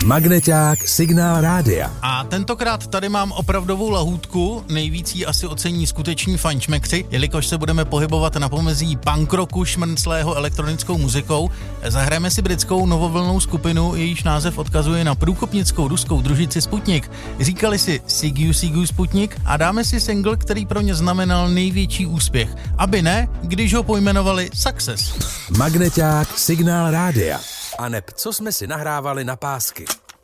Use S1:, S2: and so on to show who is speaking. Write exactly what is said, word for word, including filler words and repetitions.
S1: Magneťák Signál Rádia.
S2: A tentokrát tady mám opravdovou lahůdku, nejvíc ji asi ocení skuteční fančmekři, jelikož se budeme pohybovat na pomezí punk rocku šmrnclého elektronickou muzikou. Zahrajeme si britskou novovlnou skupinu, jejíž název odkazuje na průkopnickou ruskou družici Sputnik. Říkali si Sigiu Sigiu Sputnik a dáme si single, který pro ně znamenal největší úspěch. Aby ne, když ho pojmenovali Success.
S1: Magneťák Signál Rádia. A neb, co jsme si nahrávali na pásky.